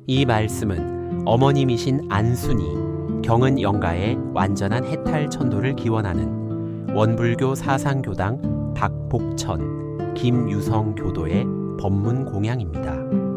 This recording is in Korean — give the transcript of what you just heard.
이 말씀은 어머님이신 안순이 경은 영가의 완전한 해탈 천도를 기원하는 원불교 사상교당 박복천, 김유성 교도의 법문 공양입니다.